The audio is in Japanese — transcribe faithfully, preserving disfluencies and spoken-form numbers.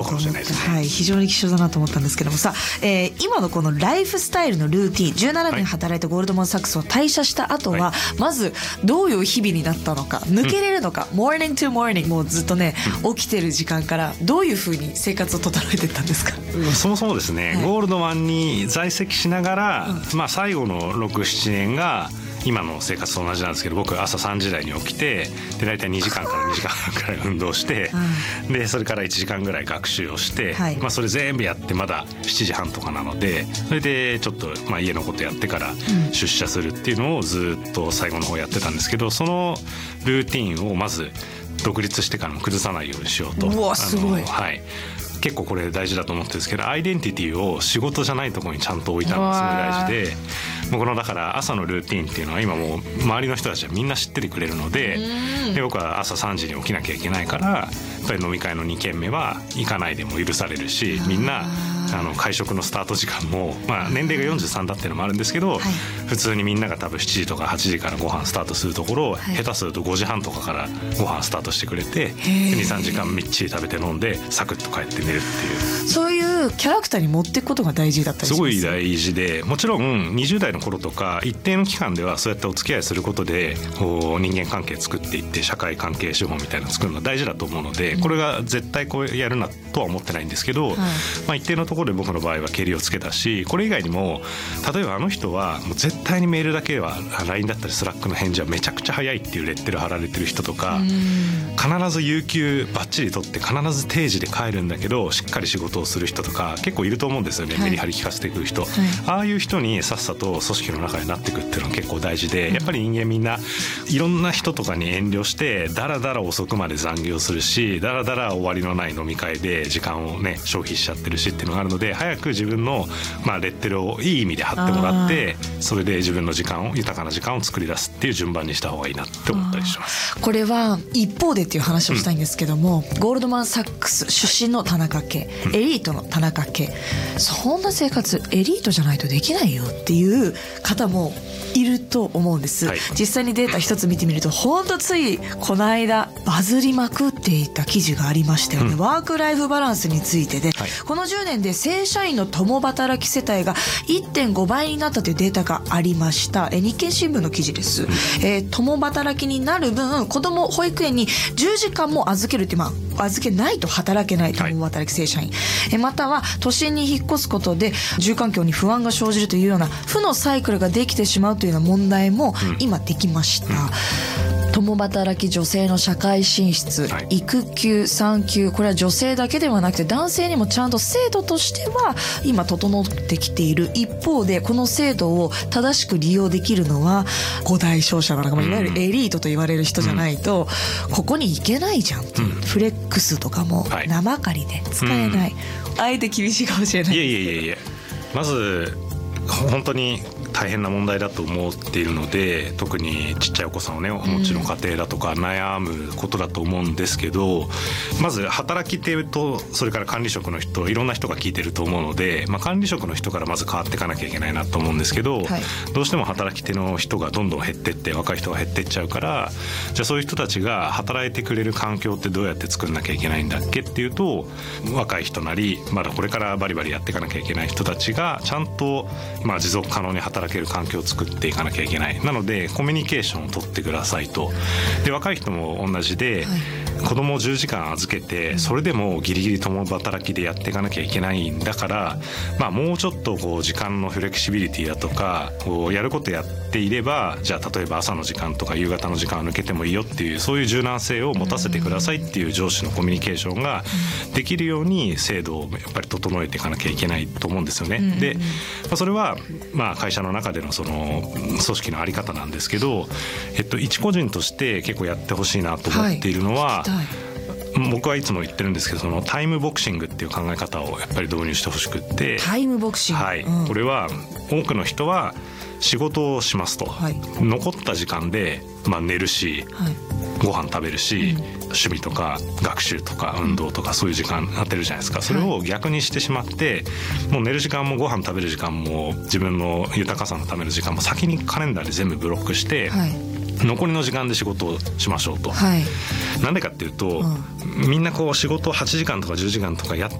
かもしれないですね。 はい、非常に貴重だなと思ったんですけどもさ、えー、今のこのライフスタイルのルーティン、じゅうななねん働いたゴールドマン・サックスを退社した後は、はい、まずどういう日々になったのか、抜けれるのか、うん、モーニングトゥモーニング、もうずっとね、うん、起きてる時間からどういうふうに生活を整えていったんですか？ そもそもですね、はい、ゴールドマンに在籍しながら、うん、まあ、最後のろく、ななねんが今の生活と同じなんですけど、僕朝さんじ台に起きて、で大体にじかんからにじかんはんくらい運動して、うん、でそれからいちじかんぐらい学習をして、はい、まあ、それ全部やってまだしちじはんとかなので、それでちょっとまあ家のことやってから出社するっていうのをずっと最後の方やってたんですけど、そのルーティンをまず独立してからも崩さないようにしようと。 うわ、すごい。 はい、結構これ大事だと思ってるんですけど、アイデンティティを仕事じゃないところにちゃんと置いたのがすごい大事で、僕のだから朝のルーティンっていうのは今もう周りの人たちはみんな知っててくれるので、で僕は朝さんじに起きなきゃいけないから、やっぱり飲み会のにけんめは行かないでも許されるし、みんなあの会食のスタート時間も、まあ、年齢がよんじゅうさんだっていうのもあるんですけど、はい、普通にみんなが多分しちじとかはちじからご飯スタートするところを、はい、下手するとごじはんとかからご飯スタートしてくれて、にさんじかんみっちり食べて飲んでサクッと帰って寝るっていう、そういうキャラクターに持っていくことが大事だったりします。 すごい大事で、もちろんにじゅう代の頃とか一定の期間ではそうやってお付き合いすることでこう人間関係作っていって社会関係資本みたいなの作るのが大事だと思うので、これが絶対こうやるなとは思ってないんですけど、はい、まあ、一定のところで僕の場合はけりをつけたし、これ以外にも例えばあの人はもう絶対にメールだけは ライン だったりスラックの返事はめちゃくちゃ早いっていうレッテル貼られてる人とか、必ず有給バッチリ取って必ず定時で帰るんだけどしっかり仕事をする人とか結構いると思うんですよね、はい、メリハリ効かせていく人、はい、ああいう人にさっさと組織の中になっていくっていうのは結構大事で、やっぱり人間みんないろんな人とかに遠慮してだらだら遅くまで残業するし、だらだら終わりのない飲み会で時間をね消費しちゃってるしっていうのがあるので、早く自分のまあレッテルをいい意味で貼ってもらって、それで自分の時間を豊かな時間を作り出すっていう順番にした方がいいなって思ったりします。 これは一方でっていう話をしたいんですけども、うん、ゴールドマンサックス出身の田中家、エリートの田中家、そんな生活エリートじゃないとできないよっていう方もいると思うんです、はい、実際にデータ一つ見てみると、ほんとついこの間バズりまくっていた記事がありましたよね、うん、ワークライフバランスについてで、はい、このじゅうねんで正社員の共働き世帯が いってんご 倍になったというデータがありました。え日経新聞の記事です、うん、えー、共働きになる分子ども保育園にじゅうじかんも預けるって、まあ、預けないと働けない共働き正社員、はい、えまたは都心に引っ越すことで住環境に不安が生じるというような負のサイクルができてしまうというような問題も今できました、うんうん、共働き女性の社会進出、はい、育休産休、これは女性だけではなくて男性にもちゃんと制度としては今整ってきている一方で、この制度を正しく利用できるのは五大商社の中、いわゆるエリートと言われる人じゃないとここに行けないじゃん、うん、フレックスとかも生借りで使えない、うん、あえて厳しいかもしれない。 いやいやいやいや、まず本当に大変な問題だと思っているので、特にちっちゃいお子さんをねお持ちの家庭だとか悩むことだと思うんですけど、まず働き手とそれから管理職の人、いろんな人が聞いてると思うので、まあ、管理職の人からまず変わっていかなきゃいけないなと思うんですけど、はい、どうしても働き手の人がどんどん減ってって若い人が減ってっちゃうから、じゃあそういう人たちが働いてくれる環境ってどうやって作んなきゃいけないんだっけっていうと、若い人なりまだこれからバリバリやっていかなきゃいけない人たちがちゃんとまあ持続可能に働ける環境を作っていかなきゃいけない。なのでコミュニケーションを取ってくださいと。で若い人も同じで、はい、子供をじゅうじかん預けてそれでもギリギリ共働きでやっていかなきゃいけないんだから、まあ、もうちょっとこう時間のフレキシビリティだとかこうやることやっていれば、じゃあ例えば朝の時間とか夕方の時間は抜けてもいいよっていう、そういう柔軟性を持たせてくださいっていう上司のコミュニケーションができるように制度をやっぱり整えていかなきゃいけないと思うんですよね。で、まあ、それはまあ会社の中でのその組織の在り方なんですけど、えっと、一個人として結構やってほしいなと思っているのは、はい、僕はいつも言ってるんですけど、そのタイムボクシングっていう考え方をやっぱり導入してほしくって。 タイムボクシング、 はい、うん、これは多くの人は仕事をしますと、はい、残った時間で、まあ、寝るし、はい、ご飯食べるし、うん、趣味とか学習とか運動とかそういう時間当てるじゃないですか。それを逆にしてしまって、もう寝る時間もご飯食べる時間も自分の豊かさのための時間も先にカレンダーで全部ブロックして、はい、残りの時間で仕事をしましょうと、はい、なんでかっていうと、うん、みんなこう仕事をはちじかんとかじゅうじかんとかやっ